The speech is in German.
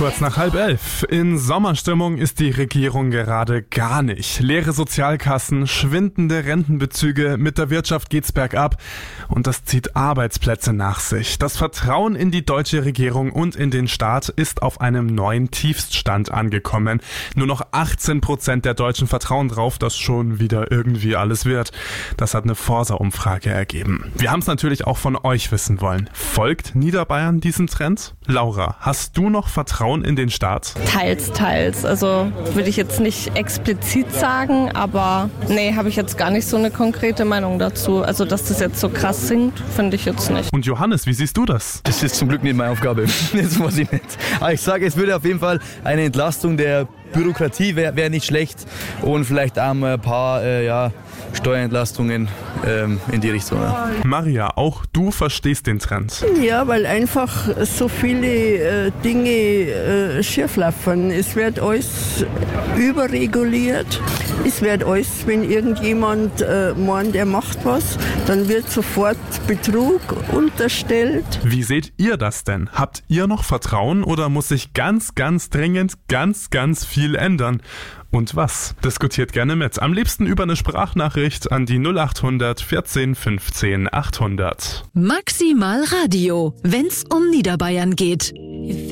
Kurz nach 10:30. In Sommerstimmung ist die Regierung gerade gar nicht. Leere Sozialkassen, schwindende Rentenbezüge, mit der Wirtschaft geht's bergab und das zieht Arbeitsplätze nach sich. Das Vertrauen in die deutsche Regierung und in den Staat ist auf einem neuen Tiefststand angekommen. Nur noch 18% der Deutschen vertrauen drauf, dass schon wieder irgendwie alles wird. Das hat eine Forsa-Umfrage ergeben. Wir haben es natürlich auch von euch wissen wollen. Folgt Niederbayern diesem Trend? Laura, hast du noch Vertrauen in den Staat? Teils. Also würde ich jetzt nicht explizit sagen, aber nee, habe ich jetzt gar nicht so eine konkrete Meinung dazu. Also dass das jetzt so krass sinkt, finde ich jetzt nicht. Und Johannes, wie siehst du das? Das ist zum Glück nicht meine Aufgabe. Das weiß ich nicht. Aber ich sage, es würde auf jeden Fall eine Entlastung der Bürokratie wär nicht schlecht und vielleicht auch ein paar Steuerentlastungen in die Richtung. Ja. Maria, auch du verstehst den Trend. Ja, weil einfach so viele Dinge schieflaufen. Es wird alles überreguliert. Es wird alles, wenn irgendjemand meint, er macht was, dann wird sofort Betrug unterstellt. Wie seht ihr das denn? Habt ihr noch Vertrauen oder muss sich ganz dringend ganz viel ändern? Und was? Diskutiert gerne mit. Am liebsten über eine Sprachnachricht an die 0800 14 15 800. Maximal Radio, wenn's um Niederbayern geht.